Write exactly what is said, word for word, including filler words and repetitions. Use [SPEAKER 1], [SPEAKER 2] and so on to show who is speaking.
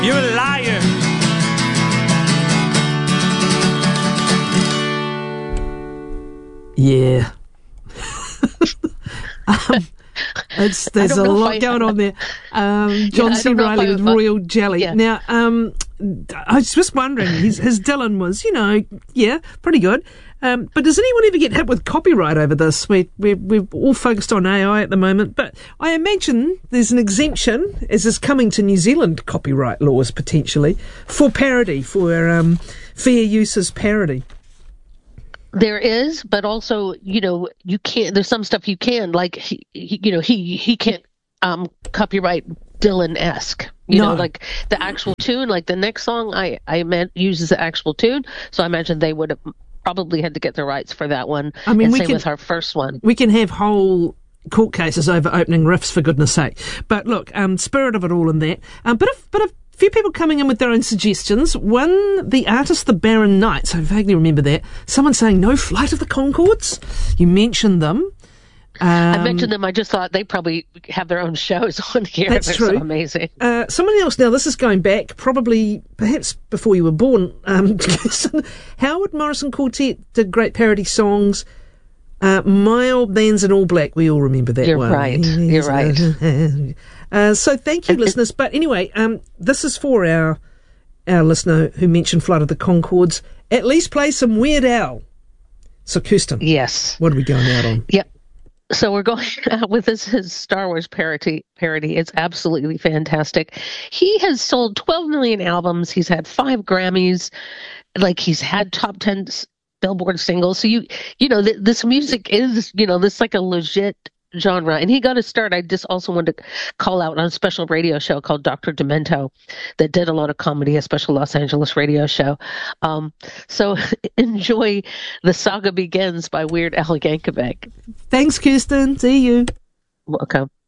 [SPEAKER 1] You're a liar.
[SPEAKER 2] Yeah. um, it's, there's a lot going on there. Um, John
[SPEAKER 3] Yeah,
[SPEAKER 2] C. Reilly with
[SPEAKER 3] I,
[SPEAKER 2] Royal Jelly.
[SPEAKER 3] Yeah.
[SPEAKER 2] Now, um, I was just wondering, his, his Dylan was, you know, yeah, pretty good. Um, but does anyone ever get hit with copyright over this? We, we, we're all focused on A I at the moment, but I imagine there's an exemption, as is coming to New Zealand copyright laws potentially, for parody, for um, fair use as parody.
[SPEAKER 3] There is, but also, you know, you can't, there's some stuff you can, like, he, he, you know, he, he can't um, copyright Dylan-esque. You
[SPEAKER 2] No.
[SPEAKER 3] know, like the actual tune, like the next song I, I meant uses the actual tune. So I imagine they would have probably had to get the rights for that one.
[SPEAKER 2] I mean,
[SPEAKER 3] and
[SPEAKER 2] we
[SPEAKER 3] same
[SPEAKER 2] can-
[SPEAKER 3] with our first one.
[SPEAKER 2] We can have whole court cases over opening riffs, for goodness sake. But look, um, spirit of it all in that. Um, but if, but if, few people coming in with their own suggestions. One, the artist The Barren Knights, I vaguely remember that. Someone saying no Flight of the Conchords. You mentioned them. Um,
[SPEAKER 3] I mentioned them. I just thought they probably have their own shows on here.
[SPEAKER 2] That's
[SPEAKER 3] They're
[SPEAKER 2] true.
[SPEAKER 3] so amazing.
[SPEAKER 2] Uh, someone else, now this is going back, probably, perhaps before you were born, um, Howard Morrison Quartet did great parody songs. Uh, My Old Man's in All Black, we all remember that
[SPEAKER 3] You're
[SPEAKER 2] one.
[SPEAKER 3] right. You're right.
[SPEAKER 2] Uh, so thank you, listeners. But anyway, um, this is for our our listener who mentioned Flight of the Conchords. At least play some Weird Al. So, Kirsten,
[SPEAKER 3] Yes.
[SPEAKER 2] what are we going out on?
[SPEAKER 3] Yep. So we're going out with this his Star Wars parody. Parody. It's absolutely fantastic. He has sold twelve million albums. He's had five Grammys. Like, he's had top ten Billboard singles. So you, you know, th- this music is, you know, this like a legit genre. And he got to start. I just also wanted to call out on a special radio show called Doctor Demento that did a lot of comedy, a special Los Angeles radio show. Um, so enjoy The Saga Begins by Weird Al Yankovic.
[SPEAKER 2] Thanks, Kirsten. See you.
[SPEAKER 3] Welcome.